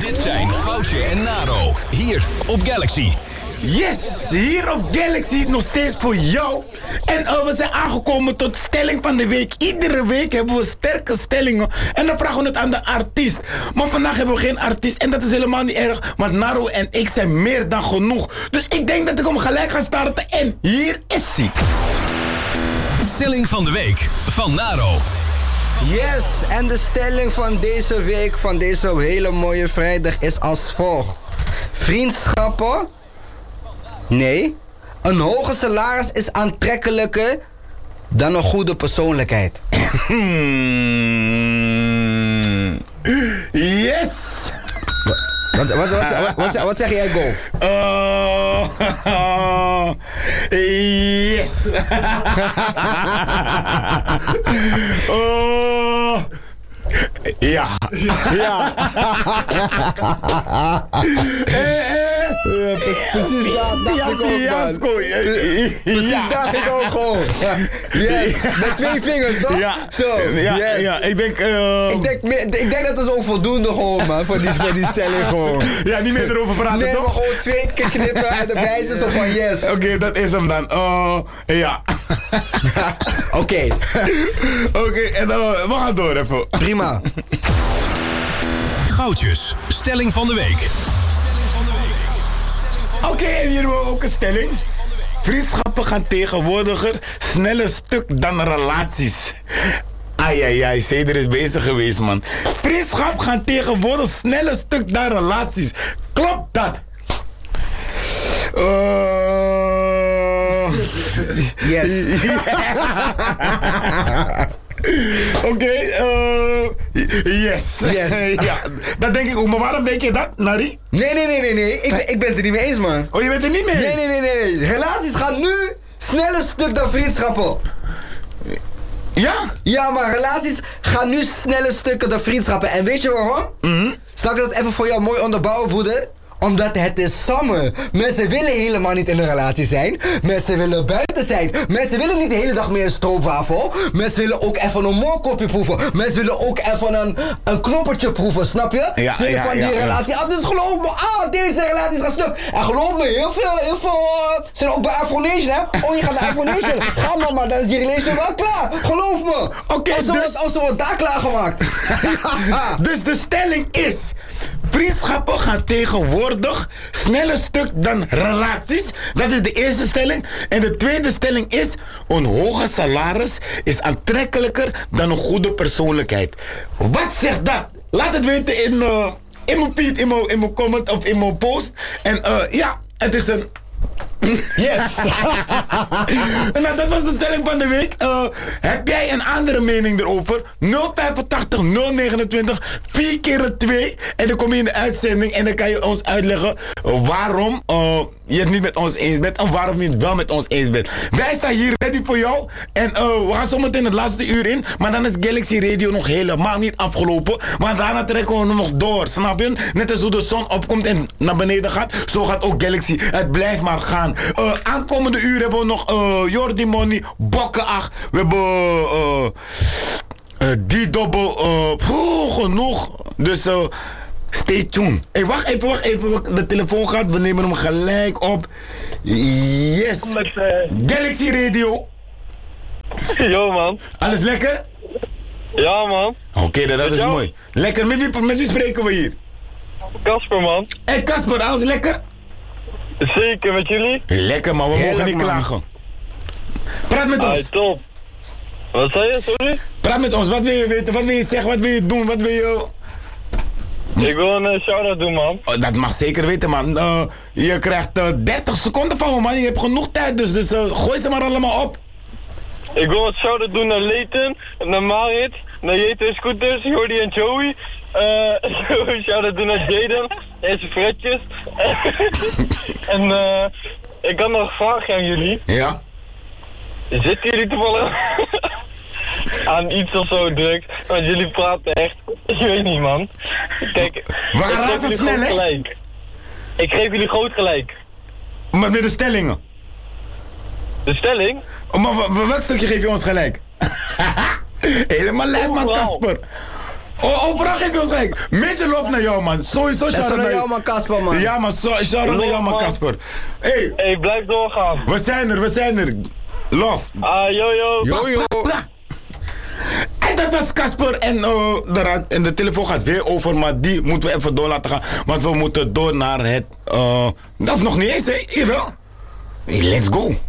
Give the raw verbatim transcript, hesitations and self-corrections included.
Dit zijn Goudje en Naro, hier op Galaxy. Yes, hier op Galaxy nog steeds voor jou. En uh, we zijn aangekomen tot stelling van de week. Iedere week hebben we sterke stellingen. En dan vragen we het aan de artiest. Maar vandaag hebben we geen artiest. En dat is helemaal niet erg. Want Naro en ik zijn meer dan genoeg. Dus ik denk dat ik hem gelijk ga starten. En hier is hij. Stelling van de week van Naro. Yes, en de stelling van deze week, van deze hele mooie vrijdag, is als volgt. Vriendschappen? Nee. Een hoger salaris is aantrekkelijker dan een goede persoonlijkheid. Yes! Wat, wat, wat, wat, wat, wat zeg jij, Go? Uh, yes! uh, ja. Ja. eh, eh. Ja, precies daar dacht ik ook, man. Precies daar ik ook gewoon. Yes, met twee vingers, toch? Ja. Zo, ja, yes. Ja, ik denk... Uh... Ik denk, ik denk dat dat is ook voldoende gewoon, man, voor die, voor die stelling gewoon. Ja, niet meer erover praten, nee, toch? Nee, maar gewoon twee keer knippen en de wijze zo van yes. Oké, okay, dat is hem dan. Uh, ja. Oké. Oké, okay, en uh, we gaan door even. Prima. Goudjes, stelling van de week. Oké, okay, en hier hebben we ook een stelling. Vriendschappen gaan tegenwoordiger sneller stuk dan relaties. Ai, ai, ai, Ceder is bezig geweest, man. Vriendschap gaan tegenwoordig sneller stuk dan relaties. Klopt dat? Uh... Yes. Oké, okay, uh, yes. Yes. Ja, dat denk ik ook. Maar waarom denk je dat, Nari? Nee, nee, nee, nee, nee. Ik, ik ben het er niet mee eens, man. Oh, je bent het niet mee eens? Nee, nee, nee, nee. Relaties gaan nu sneller stuk dan vriendschappen. Ja? Ja, maar relaties gaan nu sneller stukken dan vriendschappen. En weet je waarom? Mm-hmm. Zal ik dat even voor jou mooi onderbouwen, broeder? Omdat het is summer. Mensen willen helemaal niet in een relatie zijn. Mensen willen buiten zijn. Mensen willen niet de hele dag meer een stroopwafel. Mensen willen ook even een moorkopje proeven. Mensen willen ook even een, een knoppertje proeven, snap je? Ja, Ze willen ja, van die ja, relatie af. Dus geloof me, ah, deze relaties gaan stuk. En geloof me, heel veel, heel veel uh, zijn ook bij Afronation, hè? Oh, je gaat naar Afronation. Ga maar, maar dan is die relation wel klaar. Geloof me. Oké, okay, als, dus... als ze wordt daar klaargemaakt. Dus de stelling is... Vriendschappen gaan tegenwoordig sneller stuk dan relaties. Dat is de eerste stelling. En de tweede stelling is... Een hoger salaris is aantrekkelijker dan een goede persoonlijkheid. Wat zegt dat? Laat het weten in, uh, in mijn feed, in mijn, in mijn comment of in mijn post. En uh, ja, het is een... Yes! Nou, dat was de stelling van de week. Uh, heb jij een andere mening erover? nul vijfentachtig nul negenentwintig vier keer twee. En dan kom je in de uitzending en dan kan je ons uitleggen waarom uh, je het niet met ons eens bent en waarom je het wel met ons eens bent. Wij staan hier ready voor jou. En uh, we gaan zometeen het laatste uur in. Maar dan is Galaxy Radio nog helemaal niet afgelopen. Want daarna trekken we nog door, snap je? Net als hoe de zon opkomt en naar beneden gaat. Zo gaat ook Galaxy. Het blijft maar gaan. Uh, aankomende uur hebben we nog uh, Jordi Money, Bokkenach. We hebben uh, uh, die dobbel. Uh, poeh, genoeg. Dus uh, stay tuned. Hey, wacht even, wacht even. De telefoon gaat. We nemen hem gelijk op. Yes. Met, uh... Galaxy Radio. Yo, man. Alles lekker? Ja, man. Oké, okay, dat, dat is jou? mooi. Lekker. Met wie, met wie spreken we hier? Kasper, man. Hé, hey, Kasper, alles lekker? Zeker, met jullie? Lekker, maar we Heerlijk, mogen niet man. klagen. Praat met ons. Ah, top. Wat zei je, sorry? Praat met ons. Wat wil je weten? Wat wil je zeggen? Wat wil je doen? Wat wil je... Ik wil een uh, shout-out doen, man. Oh, dat mag zeker weten, man. Uh, je krijgt uh, dertig seconden van me, man. Je hebt genoeg tijd, dus, dus uh, gooi ze maar allemaal op. Ik wil een shout-out doen naar Leighton, naar Marit, naar J T Scooters, Jordi en Joey. Uh, shout-out doen naar Jaden en zijn fretjes. En uh, ik had nog een vraag aan jullie. Ja? Zitten jullie toevallig aan iets of zo drugs? Want jullie praten echt, ik weet niet, man. Kijk, We gaan ik geef jullie snel, groot hè? gelijk. Ik geef jullie groot gelijk. Maar met de stellingen. De stelling? Oh, maar w- w- welk stukje geef je ons gelijk? Helemaal lijp, man, Overal. Kasper. Oh, overal geef je ons gelijk. Beetje lof naar jou, man. Sowieso shout-out naar jou, man, Casper, man. Ja, man. So, shout-out naar jou, man, Casper. Hey. Hey, blijf doorgaan. We zijn er, we zijn er. Lof. Ah, yo, yo. Yo, yo. En dat was Casper en, uh, de ra- en de telefoon gaat weer over, maar die moeten we even door laten gaan. Want we moeten door naar het... Uh, of nog niet eens, hè? Jawel. Hey, let's go.